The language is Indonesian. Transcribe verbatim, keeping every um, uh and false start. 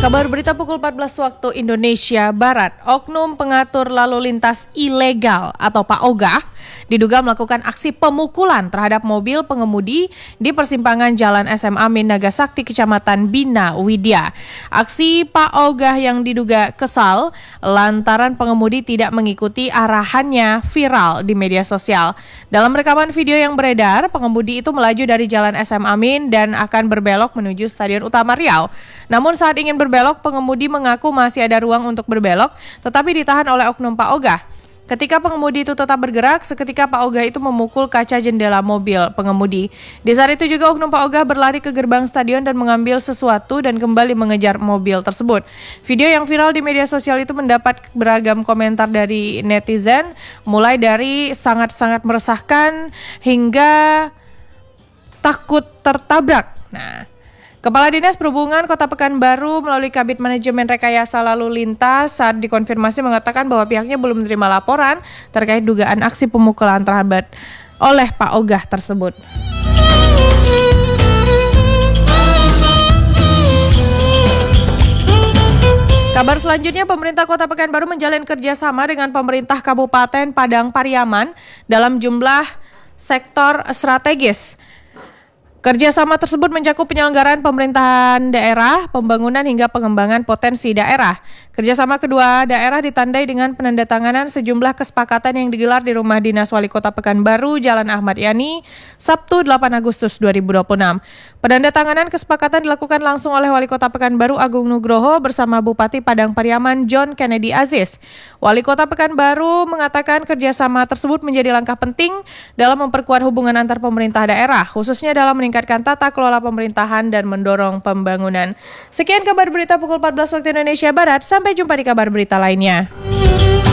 Kabar berita pukul empat belas waktu Indonesia Barat, oknum pengatur lalu lintas ilegal atau PAOGA diduga melakukan aksi pemukulan terhadap mobil pengemudi di persimpangan Jalan S M A Min Nagasakti, Kecamatan Bina Widya. Aksi PAOGA yang diduga kesal lantaran pengemudi tidak mengikuti arahannya viral di media sosial. Dalam rekaman video yang beredar, pengemudi itu melaju dari Jalan S M A Min dan akan berbelok menuju Stadion Utama Riau. Namun saat ingin berbelok, pengemudi mengaku masih ada ruang untuk berbelok, tetapi ditahan oleh oknum PAOGA. Ketika pengemudi itu tetap bergerak, seketika PAOGA itu memukul kaca jendela mobil pengemudi. Di saat itu juga oknum PAOGA berlari ke gerbang stadion dan mengambil sesuatu dan kembali mengejar mobil tersebut. Video yang viral di media sosial itu mendapat beragam komentar dari netizen, mulai dari sangat-sangat meresahkan hingga takut tertabrak. Nah, Kepala Dinas Perhubungan Kota Pekanbaru melalui Kabid Manajemen Rekayasa Lalu Lintas saat dikonfirmasi mengatakan bahwa pihaknya belum menerima laporan terkait dugaan aksi pemukulan terhadap oleh PAOGA tersebut. Kabar selanjutnya, pemerintah Kota Pekanbaru menjalin kerjasama dengan pemerintah Kabupaten Padang Pariaman dalam jumlah sektor strategis. Kerjasama tersebut mencakup penyelenggaraan pemerintahan daerah, pembangunan hingga pengembangan potensi daerah. Kerjasama kedua daerah ditandai dengan penandatanganan sejumlah kesepakatan yang digelar di Rumah Dinas Wali Kota Pekanbaru, Jalan Ahmad Yani, Sabtu delapan Agustus dua ribu dua puluh enam. Penandatanganan kesepakatan dilakukan langsung oleh Wali Kota Pekanbaru Agung Nugroho bersama Bupati Padang Pariaman John Kennedy Aziz. Wali Kota Pekanbaru mengatakan kerjasama tersebut menjadi langkah penting dalam memperkuat hubungan antar pemerintah daerah, khususnya dalam meningkatkan tata kelola pemerintahan dan mendorong pembangunan. Sekian kabar berita pukul empat belas waktu Indonesia Barat. Sampai jumpa di kabar berita lainnya.